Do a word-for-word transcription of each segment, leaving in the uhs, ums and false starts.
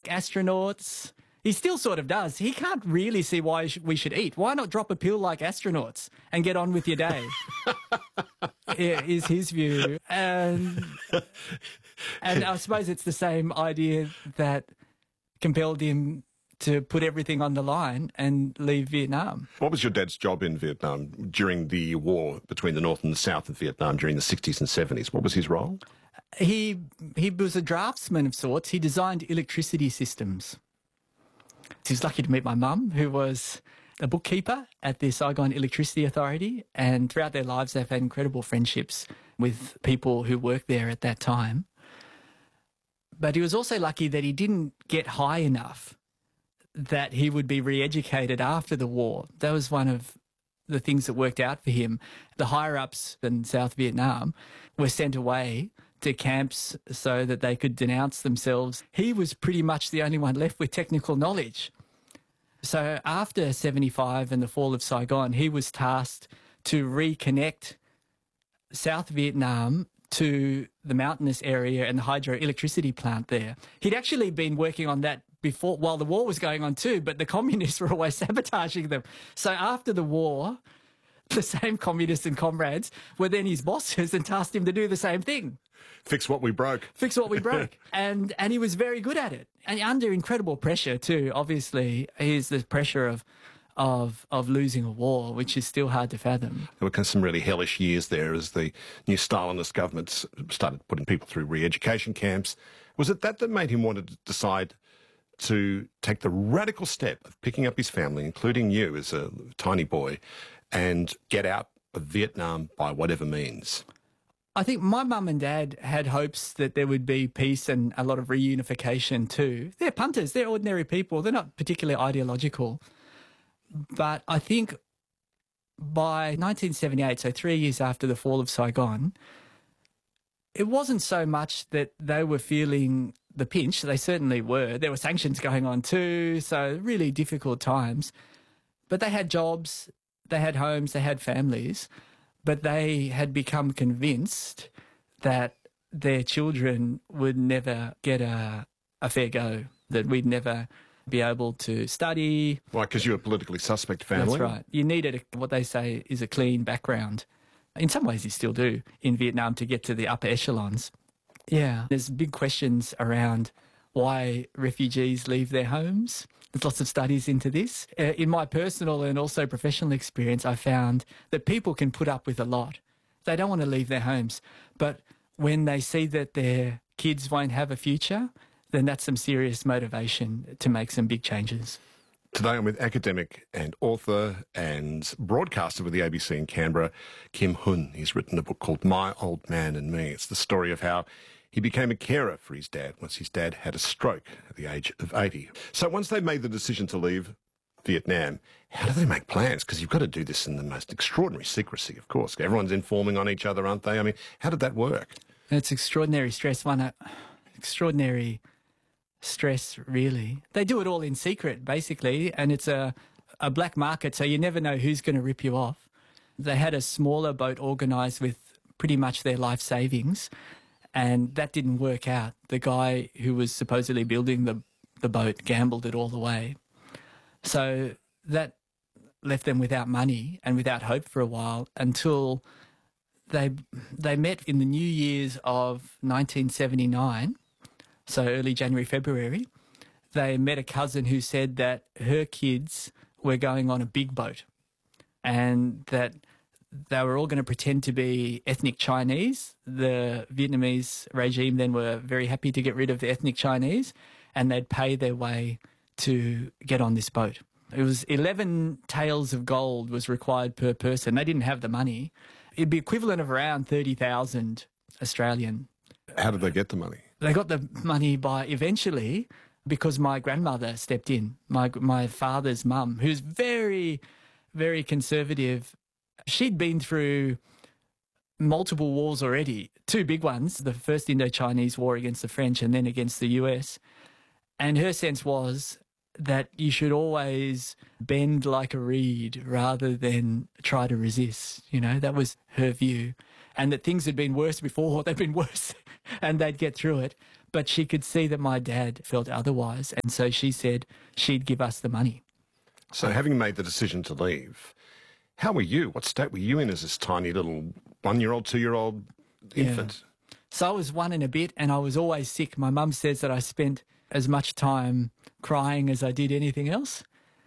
astronauts. He still sort of does. He can't really see why we should eat. Why not drop a pill like astronauts and get on with your day? Is his view. And, and I suppose it's the same idea that compelled him to put everything on the line and leave Vietnam. What was your dad's job in Vietnam during the war between the North and the South of Vietnam during the sixties and seventies? What was his role? He, he was a draftsman of sorts. He designed electricity systems. He was lucky to meet my mum, who was a bookkeeper at the Saigon Electricity Authority, and throughout their lives they've had incredible friendships with people who worked there at that time. But he was also lucky that he didn't get high enough that he would be re-educated after the war. That was one of the things that worked out for him. The higher-ups in South Vietnam were sent away to camps so that they could denounce themselves. He was pretty much the only one left with technical knowledge. So after seventy-five and the fall of Saigon, he was tasked to reconnect South Vietnam to the mountainous area and the hydroelectricity plant there. He'd actually been working on that before, while the war was going on too, but the communists were always sabotaging them. So after the war, the same communists and comrades were then his bosses and tasked him to do the same thing. Fix what we broke. Fix what we broke. and and he was very good at it. And under incredible pressure too. Obviously, here's the pressure of of of losing a war, which is still hard to fathom. There were some really hellish years there as the new Stalinist governments started putting people through re-education camps. Was it that that made him want to decide to take the radical step of picking up his family, including you as a tiny boy, and get out of Vietnam by whatever means? I think my mum and dad had hopes that there would be peace and a lot of reunification too. They're punters, they're ordinary people, they're not particularly ideological. But I think by nineteen seventy-eight, so three years after the fall of Saigon, it wasn't so much that they were feeling the pinch. They certainly were. There were sanctions going on too, so really difficult times. But they had jobs, they had homes, they had families, but they had become convinced that their children would never get a, a fair go, that we'd never be able to study. Why? Because you're a politically suspect family? That's right. You needed a, what they say is a clean background. In some ways you still do in Vietnam to get to the upper echelons. Yeah, there's big questions around why refugees leave their homes. There's lots of studies into this. Uh, in my personal and also professional experience, I found that people can put up with a lot. They don't want to leave their homes. But when they see that their kids won't have a future, then that's some serious motivation to make some big changes. Today I'm with academic and author and broadcaster with the A B C in Canberra, Kim Hun. He's written a book called My Old Man and Me. It's the story of how he became a carer for his dad once his dad had a stroke at the age of eighty. So once they made the decision to leave Vietnam, how do they make plans? Because you've got to do this in the most extraordinary secrecy, of course. Everyone's informing on each other, aren't they? I mean, how did that work? It's extraordinary stress, one uh, extraordinary stress, really. They do it all in secret, basically, and it's a, a black market, so you never know who's going to rip you off. They had a smaller boat organised with pretty much their life savings, and that didn't work out. The guy who was supposedly building the, the boat gambled it all away. So that left them without money and without hope for a while until they they met in the New Year's of nineteen seventy-nine, so early January, February. They met a cousin who said that her kids were going on a big boat and that they were all going to pretend to be ethnic Chinese. The Vietnamese regime then were very happy to get rid of the ethnic Chinese, and they'd pay their way to get on this boat. It was eleven taels of gold was required per person. They didn't have the money. It'd be equivalent of around thirty thousand Australian. How did they get the money? They got the money by eventually because my grandmother stepped in, my my father's mum, who's very, very conservative. She'd been through multiple wars already, two big ones, the first Indo-Chinese war against the French and then against the U S. And her sense was that you should always bend like a reed rather than try to resist. You know, that was her view. And that things had been worse before, they'd been worse, and they'd get through it. But she could see that my dad felt otherwise. And so she said she'd give us the money. So having made the decision to leave, how were you? What state were you in as this tiny little one-year-old, two-year-old infant? Yeah. So I was one and a bit, and I was always sick. My mum says that I spent as much time crying as I did anything else.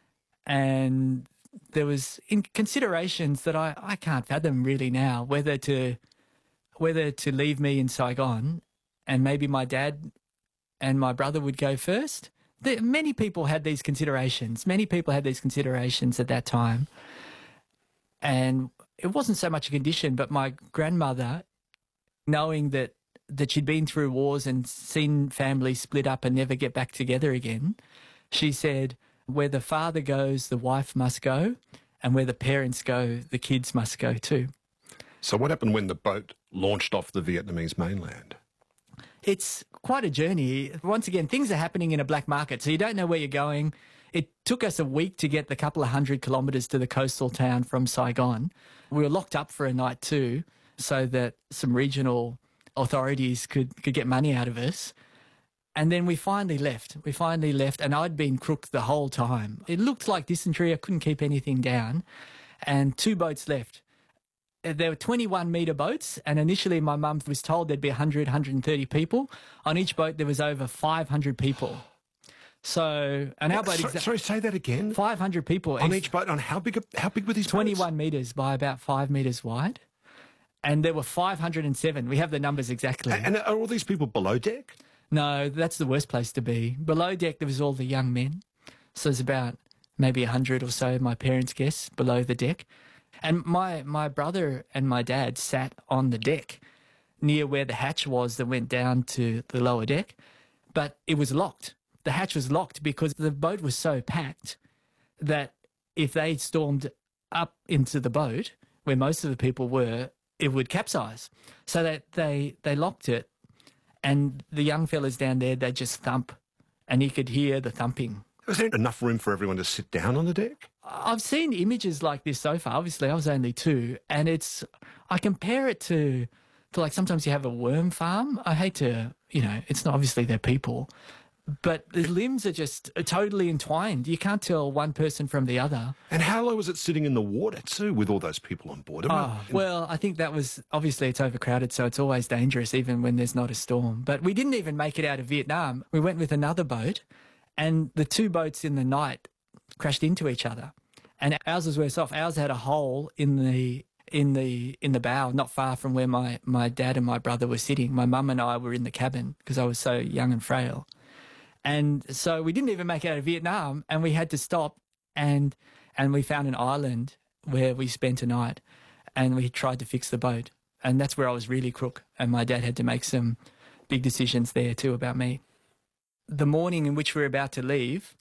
And there was in considerations that I, I can't fathom really now, whether to whether to leave me in Saigon and maybe my dad and my brother would go first. There, many people had these considerations. Many people had these considerations at that time. And it wasn't so much a condition, but my grandmother, knowing that, that she'd been through wars and seen families split up and never get back together again, she said, where the father goes, the wife must go, and where the parents go, the kids must go too. So what happened when the boat launched off the Vietnamese mainland? It's quite a journey. Once again, things are happening in a black market, so you don't know where you're going. It took us a week to get the couple of hundred kilometres to the coastal town from Saigon. We were locked up for a night too, so that some regional authorities could, could get money out of us. And then we finally left. We finally left, and I'd been crook the whole time. It looked like dysentery. I couldn't keep anything down. And two boats left. There were twenty-one metre boats, and initially my mum was told there'd be one hundred, one hundred thirty people. On each boat, there was over five hundred people. So, and our boat... Sorry, sorry, say that again? five hundred people. On each boat? On how big, how big were these twenty-one boats? metres by about five metres wide. And there were five hundred seven. We have the numbers exactly. And are all these people below deck? No, that's the worst place to be. Below deck, there was all the young men. So there's about maybe one hundred or so, my parents guess, below the deck. And my, my brother and my dad sat on the deck near where the hatch was that went down to the lower deck. But it was locked. The hatch was locked because the boat was so packed that if they stormed up into the boat, where most of the people were, it would capsize. So that they, they locked it. And the young fellas down there, they just thump, and you could hear the thumping. Was there enough room for everyone to sit down on the deck? I've seen images like this so far. Obviously, I was only two, and it's, I compare it to, to like sometimes you have a worm farm. I hate to, you know, it's not obviously they're people, but the limbs are just totally entwined. You can't tell one person from the other. And how low was it sitting in the water too, with all those people on board? Oh, well, I think that was, obviously it's overcrowded, so it's always dangerous even when there's not a storm. But we didn't even make it out of Vietnam. We went with another boat, and the two boats in the night crashed into each other. And ours was worse off. Ours had a hole in the in the in the bow, not far from where my, my dad and my brother were sitting. My mum and I were in the cabin because I was so young and frail. And so we didn't even make it out of Vietnam, and we had to stop, and and we found an island where we spent a night, and we tried to fix the boat. And that's where I was really crook, and my dad had to make some big decisions there too about me. The morning in which we were about to leave,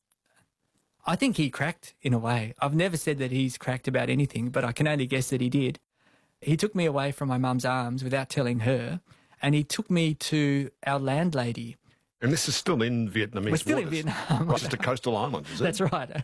I think he cracked in a way. I've never said that he's cracked about anything, but I can only guess that he did. He took me away from my mum's arms without telling her, and he took me to our landlady. And this is still in Vietnamese We're still waters. in Vietnam. Right, just a coastal island, is it? That's right.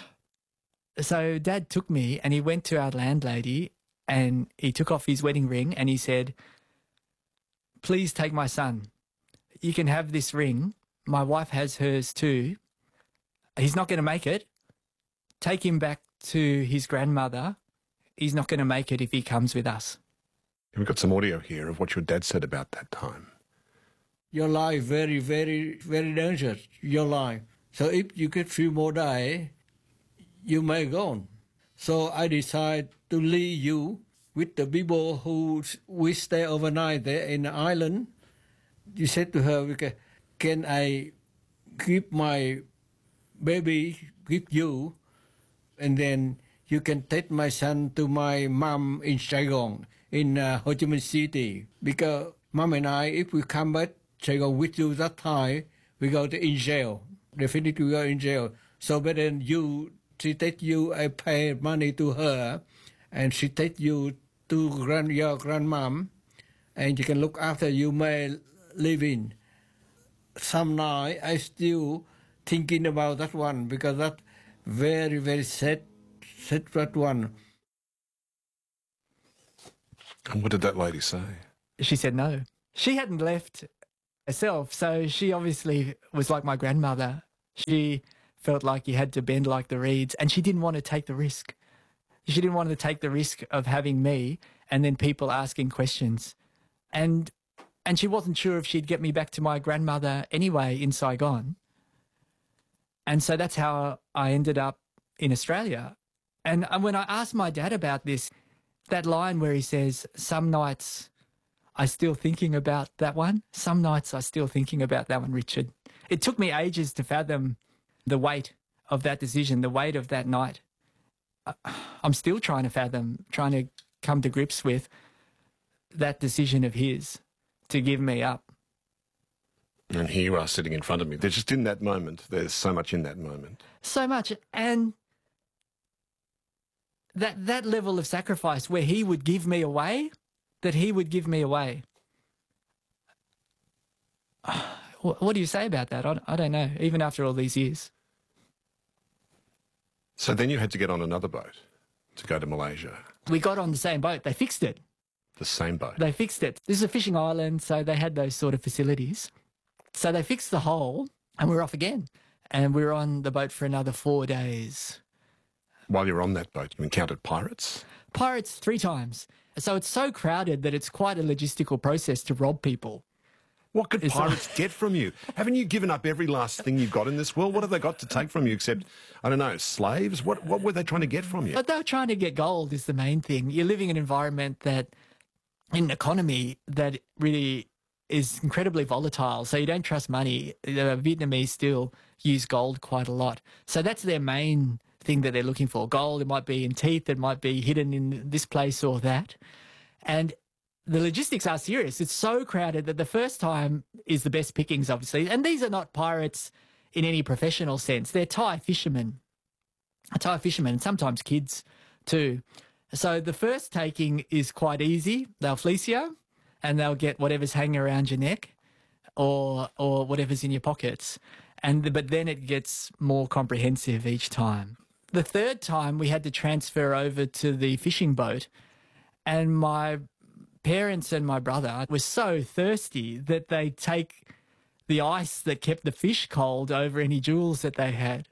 So Dad took me, and he went to our landlady, and he took off his wedding ring, and he said, "Please take my son. You can have this ring. My wife has hers too. He's not going to make it. Take him back to his grandmother. He's not going to make it if he comes with us." We've got some audio here of what your dad said about that time. Your life very, very, very dangerous, your life. So if you get few more days, you may go on. So I decide to leave you with the people who we stay overnight there in the island. You said to her, "Can I give my baby, give you, and then you can take my son to my mom in Saigon, in uh, Ho Chi Minh City. Because mom and I, if we come back Saigon with you that time, we go to in jail. Definitely we go in jail. So better than you, she take you, I pay money to her, and she take you to grand, your grandmom, and you can look after you may live in." Some night I still thinking about that one, because that very, very sad, sad that one. And what did that lady say? She said no. She hadn't left herself. So she obviously was like my grandmother. She felt like you had to bend like the reeds, and she didn't want to take the risk. She didn't want to take the risk of having me and then people asking questions. And and she wasn't sure if she'd get me back to my grandmother anyway in Saigon. And so that's how I ended up in Australia. And when I asked my dad about this, that line where he says, some nights I still thinking about that one. Some nights I still thinking about that one, Richard. It took me ages to fathom the weight of that decision, the weight of that night. I'm still trying to fathom, trying to come to grips with that decision of his to give me up. And here you are sitting in front of me. There's just in that moment, there's so much in that moment. So much. And that that level of sacrifice where he would give me away, that he would give me away. What do you say about that? I don't know, even after all these years. So then you had to get on another boat to go to Malaysia. We got on the same boat. They fixed it. The same boat? They fixed it. This is a fishing island, so they had those sort of facilities. So they fixed the hole and we were off again. And we were on the boat for another four days. While you were on that boat, you encountered pirates? Pirates three times. So it's so crowded that it's quite a logistical process to rob people. What could pirates get from you? Haven't you given up every last thing you've got in this world? What have they got to take from you except, I don't know, slaves? What what were they trying to get from you? But they were trying to get gold is the main thing. You're living in an environment that, in an economy that really is incredibly volatile. So you don't trust money. The Vietnamese still use gold quite a lot. So that's their main thing that they're looking for. Gold, it might be in teeth, it might be hidden in this place or that. And the logistics are serious. It's so crowded that the first time is the best pickings, obviously. And these are not pirates in any professional sense. They're Thai fishermen. Thai fishermen, and sometimes kids too. So the first taking is quite easy. They'll fleece you and they'll get whatever's hanging around your neck or or whatever's in your pockets. And but then it gets more comprehensive each time. The third time we had to transfer over to the fishing boat, and my parents and my brother were so thirsty that they take the ice that kept the fish cold over any jewels that they had.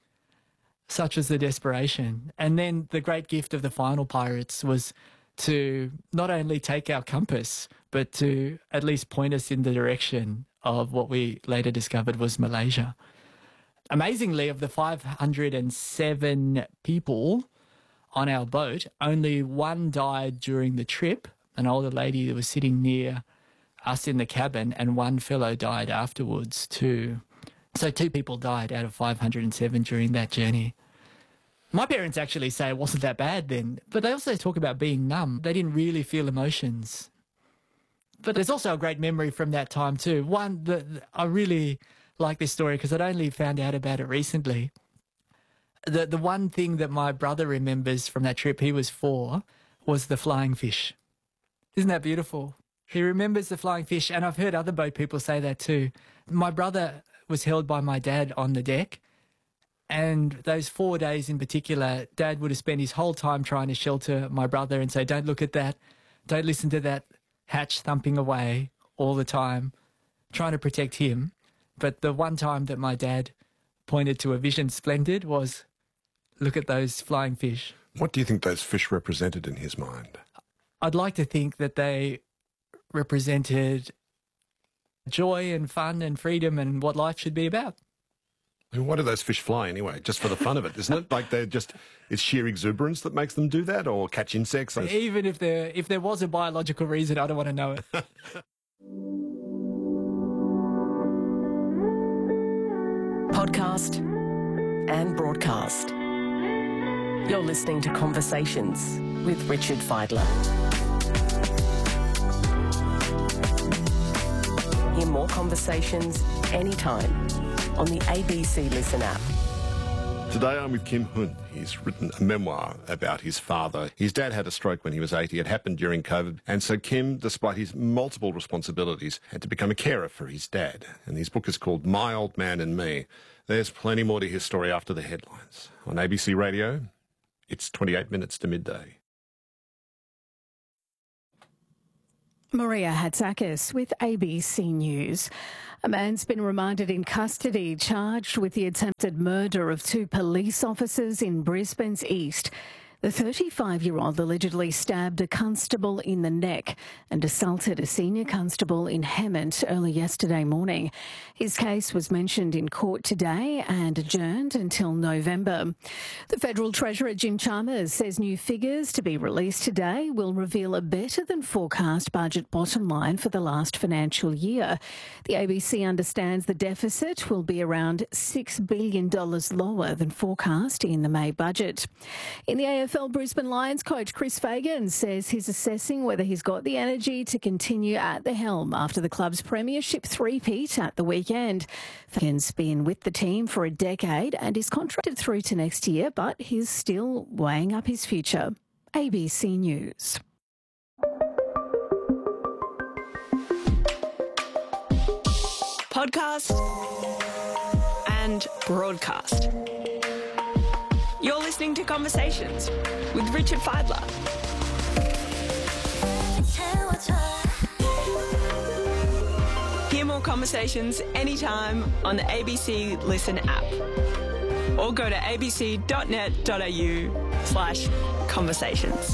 Such was the desperation. And then the great gift of the final pirates was to not only take our compass, but to at least point us in the direction of what we later discovered was Malaysia. Amazingly, of the five hundred seven people on our boat, only one died during the trip, an older lady that was sitting near us in the cabin, and one fellow died afterwards too. So two people died out of five hundred seven during that journey. My parents actually say it wasn't that bad then, but they also talk about being numb. They didn't really feel emotions. But there's also a great memory from that time too. One, that I really like this story because I'd only found out about it recently. The, the one thing that my brother remembers from that trip, he was four, was the flying fish. Isn't that beautiful? He remembers the flying fish, and I've heard other boat people say that too. My brother was held by my dad on the deck, and those four days in particular, Dad would have spent his whole time trying to shelter my brother and say, don't look at that, don't listen to that hatch thumping away all the time, trying to protect him. But the one time that my dad pointed to a vision splendid was, look at those flying fish. What do you think those fish represented in his mind? I'd like to think that they represented joy and fun and freedom and what life should be about. And why do those fish fly anyway? Just for the fun of it, isn't it? Like they're just, it's sheer exuberance that makes them do that, or catch insects? Even if there, if there was a biological reason, I don't want to know it. Podcast and broadcast. You're listening to Conversations with Richard Fidler. Hear more conversations anytime on the A B C Listen app. Today I'm with Kim Hun. He's written a memoir about his father. His dad had a stroke when he was eighty. It happened during COVID. And so Kim, despite his multiple responsibilities, had to become a carer for his dad. And his book is called My Old Man and Me. There's plenty more to his story after the headlines. On A B C Radio, it's twenty-eight minutes to midday. Maria Hatzakis with A B C News. A man's been remanded in custody, charged with the attempted murder of two police officers in Brisbane's east. The thirty-five-year-old allegedly stabbed a constable in the neck and assaulted a senior constable in Hemmant early yesterday morning. His case was mentioned in court today and adjourned until November. The Federal Treasurer Jim Chalmers says new figures to be released today will reveal a better than forecast budget bottom line for the last financial year. The A B C understands the deficit will be around six billion dollars lower than forecast in the May budget. In the A F L, Brisbane Lions coach Chris Fagan says he's assessing whether he's got the energy to continue at the helm after the club's premiership three-peat at the weekend. Fagan's been with the team for a decade and is contracted through to next year, but he's still weighing up his future. A B C News. Podcast and broadcast. You're listening to Conversations with Richard Fidler. Hear more conversations anytime on the A B C Listen app or go to abc.net.au slash conversations.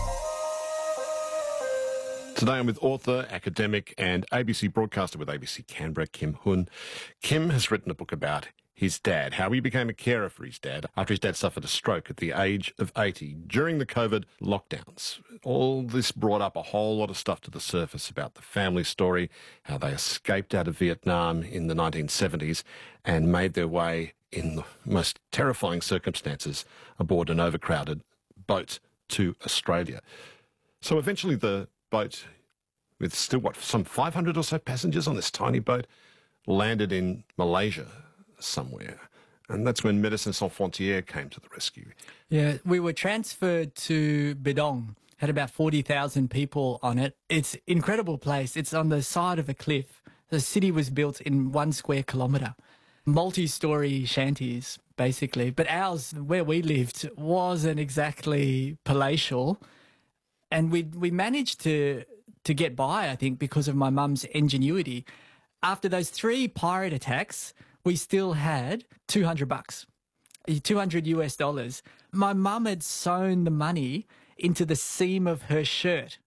Today I'm with author, academic and A B C broadcaster with A B C Canberra, Kim Hun. Kim has written a book about his dad, how he became a carer for his dad after his dad suffered a stroke at the age of eighty during the COVID lockdowns. All this brought up a whole lot of stuff to the surface about the family story, how they escaped out of Vietnam in the nineteen seventies and made their way in the most terrifying circumstances aboard an overcrowded boat to Australia. So eventually the boat, with still, what, some five hundred or so passengers on this tiny boat, landed in Malaysia somewhere. And that's when Médecins Sans Frontières came to the rescue. Yeah, we were transferred to Bedong. Had about forty thousand people on it. It's an incredible place. It's on the side of a cliff. The city was built in one square kilometre. Multi-storey shanties, basically. But ours, where we lived, wasn't exactly palatial. And we we managed to to get by, I think, because of my mum's ingenuity. After those three pirate attacks, we still had two hundred bucks, two hundred US dollars. My mum had sewn the money into the seam of her shirt.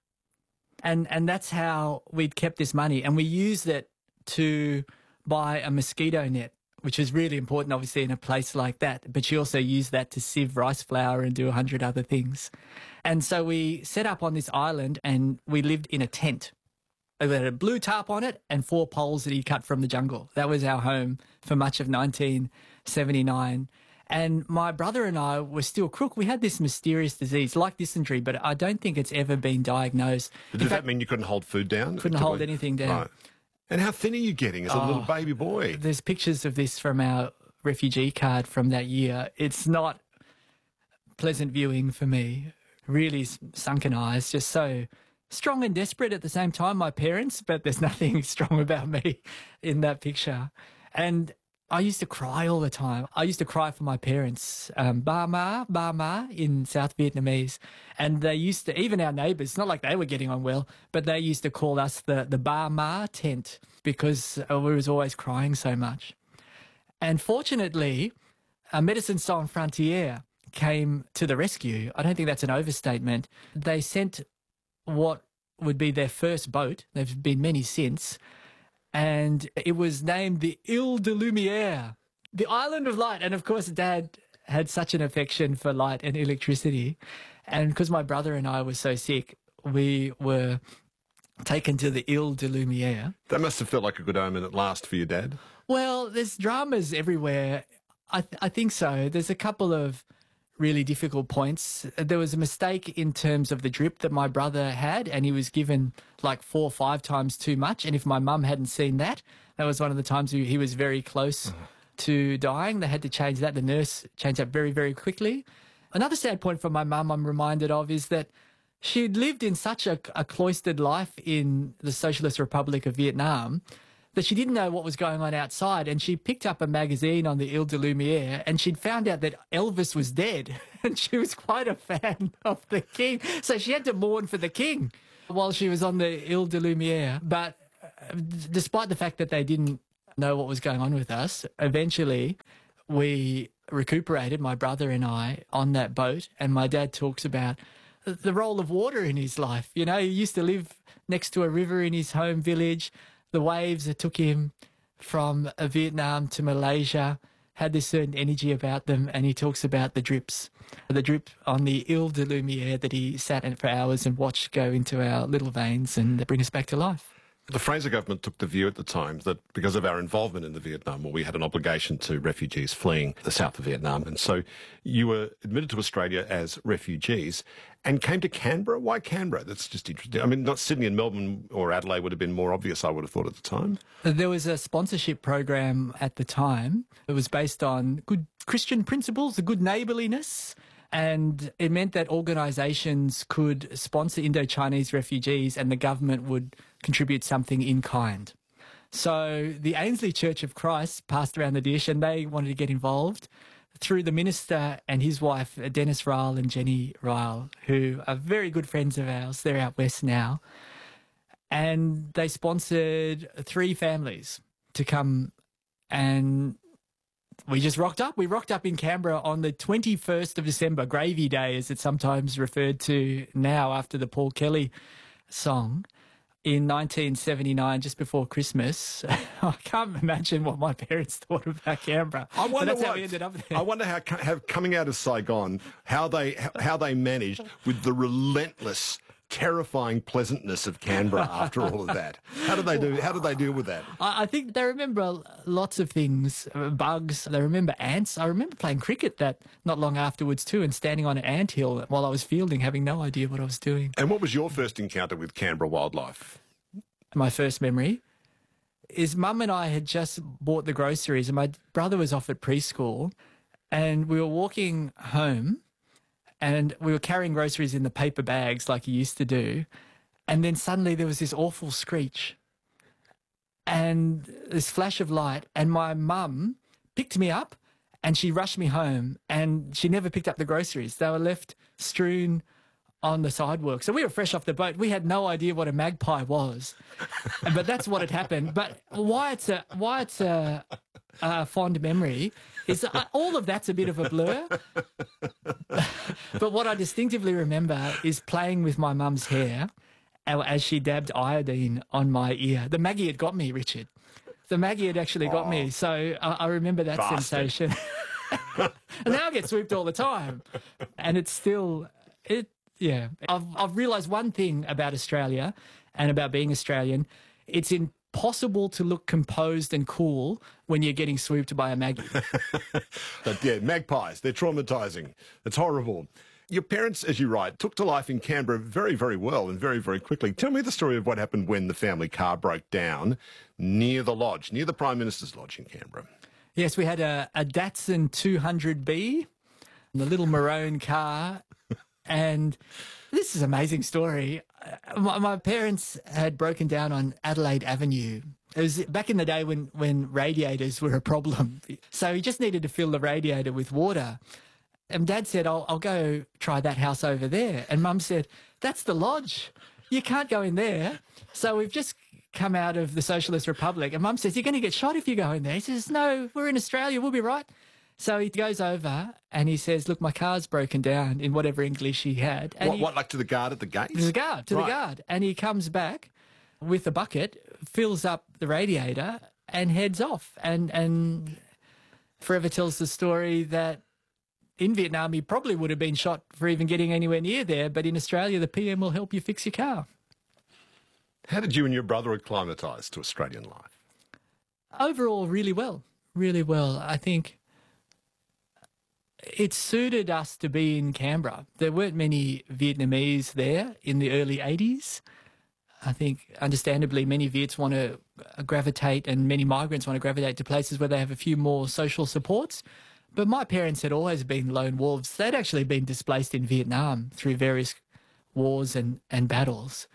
And and that's how we'd kept this money. And we used it to buy a mosquito net, which is really important, obviously, in a place like that. But she also used that to sieve rice flour and do a hundred other things. And so we set up on this island and we lived in a tent. It had a blue tarp on it and four poles that he cut from the jungle. That was our home for much of nineteen seventy-nine. And my brother and I were still crook. We had this mysterious disease like dysentery, but I don't think it's ever been diagnosed. Did that mean you couldn't hold food down? Couldn't hold anything down. Right. And how thin are you getting as a oh, little baby boy? There's pictures of this from our refugee card from that year. It's not pleasant viewing for me. Really sunken eyes, just so strong and desperate at the same time, my parents, but there's nothing strong about me in that picture. And I used to cry all the time. I used to cry for my parents, um, ba ma, ba ma in South Vietnamese. And they used to, even our neighbours, not like they were getting on well, but they used to call us the, the ba ma tent because uh, we was always crying so much. And fortunately, uh, Médecins Sans Frontières came to the rescue. I don't think that's an overstatement. They sent what would be their first boat. There've been many since. And it was named the Ile de Lumière, the Island of Light. And of course, Dad had such an affection for light and electricity. And because my brother and I were so sick, we were taken to the Ile de Lumière. That must have felt like a good omen at last for your dad. Well, there's dramas everywhere. I, th- I think so. There's a couple of really difficult points. There was a mistake in terms of the drip that my brother had, and he was given like four or five times too much. And if my mum hadn't seen that, that was one of the times he was very close uh-huh. to dying. They had to change that. The nurse changed that very, very quickly. Another sad point for my mum I'm reminded of is that she'd lived in such a, a cloistered life in the Socialist Republic of Vietnam that she didn't know what was going on outside, and she picked up a magazine on the Ile de Lumière and she'd found out that Elvis was dead and she was quite a fan of the king. So she had to mourn for the king. while she was on the Ile de Lumière. But uh, despite the fact that they didn't know what was going on with us, eventually we recuperated, my brother and I, on that boat. And my dad talks about the role of water in his life. You know, he used to live next to a river in his home village. The waves that took him from Vietnam to Malaysia had this certain energy about them, and he talks about the drips, the drip on the Ile de Lumière that he sat in for hours and watched go into our little veins and bring us back to life. The Fraser government took the view at the time that because of our involvement in the Vietnam War, we had an obligation to refugees fleeing the south of Vietnam. And so you were admitted to Australia as refugees and came to Canberra. Why Canberra? That's just interesting. I mean, not Sydney and Melbourne or Adelaide would have been more obvious, I would have thought at the time. There was a sponsorship program at the time. It was based on good Christian principles, a good neighbourliness. And it meant that organisations could sponsor Indo-Chinese refugees and the government would contribute something in kind. So the Ainslie Church of Christ passed around the dish and they wanted to get involved through the minister and his wife, Dennis Ryle and Jenny Ryle, who are very good friends of ours. They're out west now. And they sponsored three families to come, and we just rocked up. We rocked up in Canberra on the twenty-first of December, Gravy Day, as it's sometimes referred to now after the Paul Kelly song, in nineteen seventy-nine, just before Christmas. I can't imagine what my parents thought about Canberra. I wonder that's what, how we ended up there. I wonder how, how coming out of Saigon, how they how they managed with the relentless, terrifying pleasantness of Canberra after all of that. How did they do? How did they deal with that? I I think they remember lots of things, uh, bugs. They remember ants. I remember playing cricket that not long afterwards too, and standing on an anthill while I was fielding, having no idea what I was doing. And what was your first encounter with Canberra wildlife? My first memory is Mum and I had just bought the groceries, and my brother was off at preschool, and we were walking home. And we were carrying groceries in the paper bags like you used to do. And then suddenly there was this awful screech and this flash of light. And my mum picked me up and she rushed me home, and she never picked up the groceries. They were left strewn on the sidewalk. So we were fresh off the boat. We had no idea what a magpie was. But that's what had happened. But why it's a, why it's a, a fond memory is uh, all of that's a bit of a blur. But what I distinctively remember is playing with my mum's hair as she dabbed iodine on my ear. The Maggie had got me, Richard. The Maggie had actually got oh, me. So I, I remember that bastard. sensation. And now I get swooped all the time. And it's still... it. Yeah. I've, I've realised one thing about Australia and about being Australian. It's impossible to look composed and cool when you're getting swooped by a Maggie. But yeah, magpies, they're traumatising. It's horrible. Your parents, as you write, took to life in Canberra very, very well and very, very quickly. Tell me the story of what happened when the family car broke down near the lodge, near the Prime Minister's lodge in Canberra. Yes, we had a, a Datsun two hundred B, the little maroon car. And this is an amazing story. My, my parents had broken down on Adelaide Avenue. It was back in the day when, when radiators were a problem. So he just needed to fill the radiator with water. And Dad said, I'll, I'll go try that house over there. And Mum said, that's the lodge. You can't go in there. So we've just come out of the Socialist Republic. And Mum says, you're going to get shot if you go in there. He says, no, we're in Australia. We'll be right. So he goes over and he says, look, my car's broken down, in whatever English he had. And what, he, what, like to the guard at the gate? To the guard, to right. the guard. And he comes back with a bucket, fills up the radiator and heads off. And, and forever tells the story that in Vietnam he probably would have been shot for even getting anywhere near there, but in Australia the P M will help you fix your car. How did you and your brother acclimatise to Australian life? Overall, really well, really well. I think it suited us to be in Canberra. There weren't many Vietnamese there in the early eighties. I think, understandably, many Viets want to gravitate, and many migrants want to gravitate to places where they have a few more social supports. But my parents had always been lone wolves. They'd actually been displaced in Vietnam through various wars and, and battles.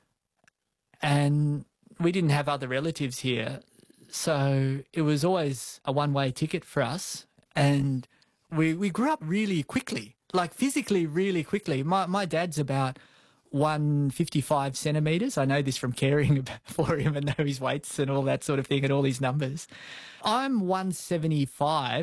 And we didn't have other relatives here. So it was always a one-way ticket for us. And we we grew up really quickly, like physically really quickly. My my dad's about one hundred fifty-five centimetres. I know this from caring for him and know his weights and all that sort of thing and all his numbers. I'm one seventy-five.